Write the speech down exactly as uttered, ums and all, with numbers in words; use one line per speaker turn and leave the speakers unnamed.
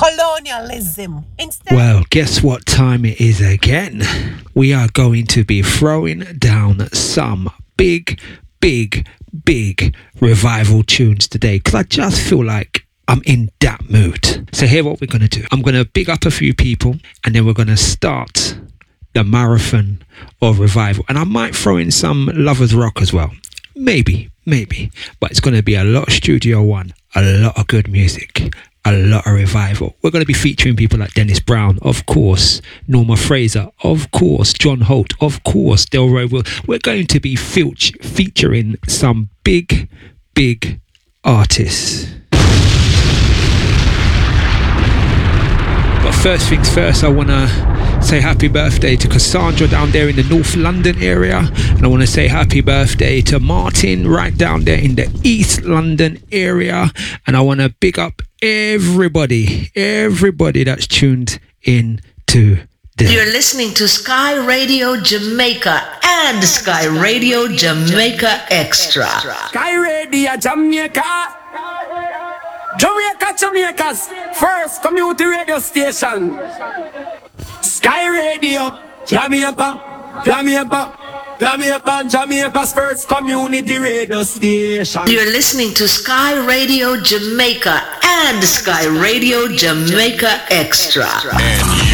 colonialism. Instead.
Well, guess what time it is again? We are going to be throwing down some big, big, big revival tunes today because I just feel like I'm in that mood. So here what we're going to do. I'm going to big up a few people and then we're going to start the marathon of revival. And I might throw in some Lovers Rock as well. Maybe, maybe. But it's going to be a lot of Studio One, a lot of good music, a lot of revival. We're going to be featuring people like Dennis Brown, of course, Norma Fraser, of course, John Holt, of course, Delroy Will. We're going to be fe- featuring some big, big artists. But first things first, I want to say happy birthday to Cassandra down there in the North London area. And I want to say happy birthday to Martin right down there in the East London area. And I want to big up everybody, everybody that's tuned in to this.
You're listening to Sky Radio Jamaica and Sky Radio Jamaica Extra.
Sky Radio Jamaica. Jamaica, Jamaica's first community radio station. Sky Radio, Jamaica, Jamaica, Jamaica, Jamaica's first community radio station.
You're listening to Sky Radio Jamaica and Sky Radio Jamaica Extra. And